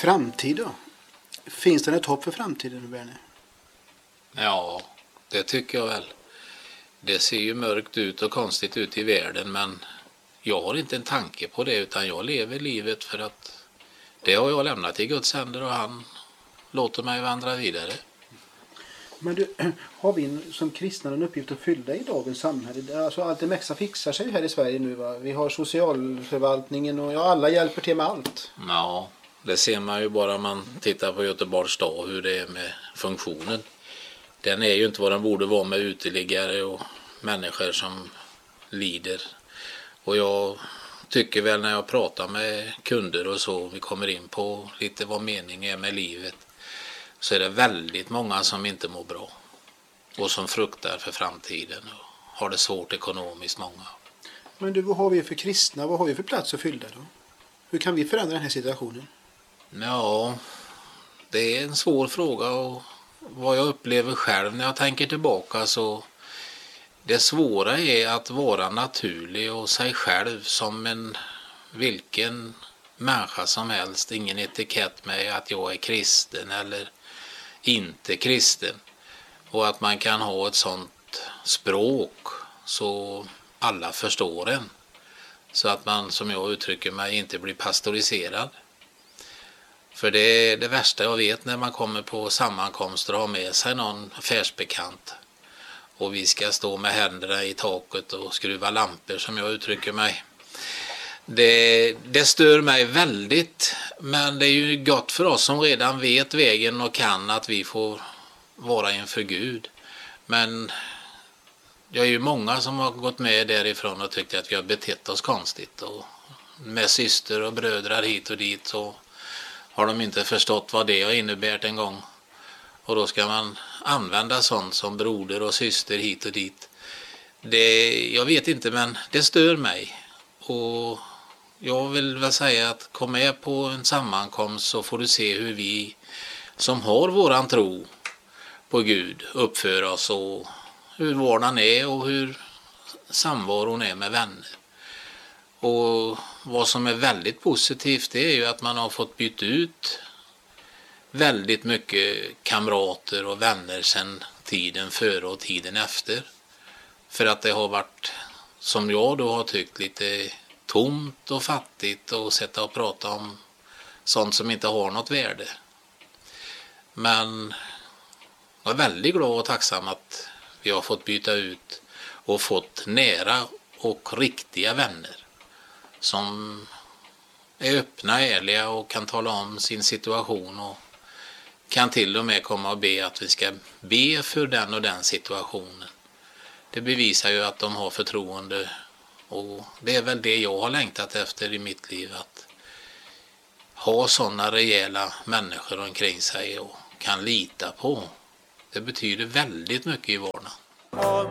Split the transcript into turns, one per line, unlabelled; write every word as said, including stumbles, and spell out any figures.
Framtid då? Finns det ett hopp för framtiden, Bernie?
Ja, det tycker jag väl. Det ser ju mörkt ut och konstigt ut i världen, men jag har inte en tanke på det, utan jag lever livet för att det har jag lämnat i Guds händer och han låter mig vandra vidare.
Men du, har vi som kristna en uppgift att fylla i dagens samhälle? Alltså allt det mesta fixar sig här i Sverige nu, va? Vi har socialförvaltningen och ja, alla hjälper till med allt.
Ja, det ser man ju bara om man tittar på Göteborgs stad hur det är med funktionen. Den är ju inte vad den borde vara med uteliggare och människor som lider. Och jag tycker väl när jag pratar med kunder och så, vi kommer in på lite vad meningen är med livet, så är det väldigt många som inte mår bra och som fruktar för framtiden och har det svårt ekonomiskt många.
Men du, vad har vi för kristna? Vad har vi för plats att fylla då? Hur kan vi förändra den här situationen?
Ja, det är en svår fråga och vad jag upplever själv när jag tänker tillbaka, så det svåra är att vara naturlig och sig själv som en vilken människa som helst. Ingen etikett med att jag är kristen eller inte kristen. Och att man kan ha ett sånt språk så alla förstår en. Så att man, som jag uttrycker mig, inte blir pastoriserad. För det är det värsta jag vet när man kommer på sammankomster och har med sig någon affärsbekant. Och vi ska stå med händerna i taket och skruva lampor, som jag uttrycker mig. Det, det stör mig väldigt, men det är ju gott för oss som redan vet vägen och kan att vi får vara inför Gud. Men jag är ju många som har gått med därifrån och tyckt att vi har betett oss konstigt. Och med syster och brödrar hit och dit så har de inte förstått vad det har inneburit en gång. Och då ska man använda sånt som broder och syster hit och dit. Det, jag vet inte, men det stör mig. Och jag vill väl säga att kom med på en sammankomst så får du se hur vi som har våran tro på Gud uppför oss och hur vardagen är och hur samvaron är med vänner. Och vad som är väldigt positivt, det är ju att man har fått byta ut väldigt mycket kamrater och vänner sedan tiden före och tiden efter. För att det har varit, som jag då har tyckt, lite tomt och fattigt och sätta och prata om sånt som inte har något värde. Men jag är väldigt glad och tacksam att vi har fått byta ut och fått nära och riktiga vänner som är öppna, ärliga och kan tala om sin situation och kan till och med komma och be att vi ska be för den och den situationen. Det bevisar ju att de har förtroende, och det är väl det jag har längtat efter i mitt liv, att ha sådana rejäla människor omkring sig och kan lita på. Det betyder väldigt mycket i vardagen.